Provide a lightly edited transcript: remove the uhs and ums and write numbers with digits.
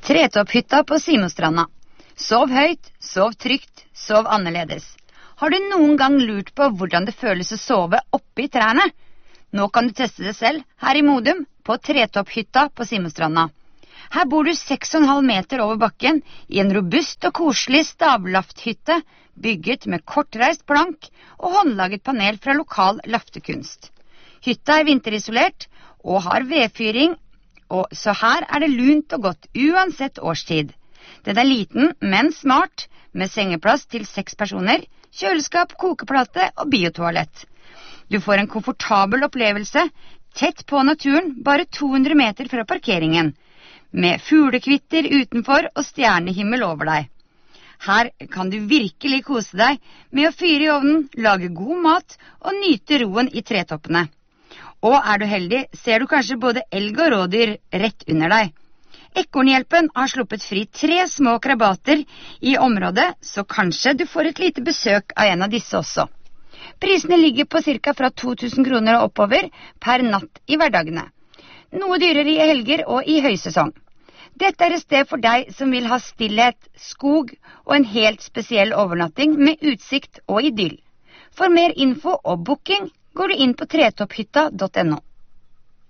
Tretopphytta på Simostranda. Sov høyt, sov trygt, sov annerledes. Har du noen gang lurt på hvordan det føles å sove oppe i trærne? Nå kan du teste det selv, her i Modum, på Tretopphytta på Simostranda. Her bor du 6,5 meter over bakken, i en robust og koselig stavlafthytte, bygget med kortreist plank og håndlaget panel fra lokal laftekunst. Hytta er vinterisolert og har vedfyring, så her er det lunt og godt uansett årstid. Den er liten, men smart, med sengeplass til 6 personer, kjøleskap, kokeplate og biotoalett. Du får en komfortabel opplevelse, tett på naturen, bare 200 meter fra parkeringen, med fuglekvitter utenfor og stjernehimmel over deg. Her kan du virkelig kose deg med å fyre i ovnen, lage god mat og nyte roen i tretoppene. Og er du heldig, ser du kanskje både elg og rådyr rett under deg. Ekornhjelpen har sluppet fri 3 små krabater i området, så kanskje du får et lite besøk av en av disse også. Prisene ligger på cirka fra 2000 kroner og oppover per natt i hverdagene. Noe dyrere i helger og i høysesong. Dette er et sted for deg som vil ha stillhet, skog og en helt spesiell overnatting med utsikt og idyll. For mer info og booking går du inn på tretopphytta.no.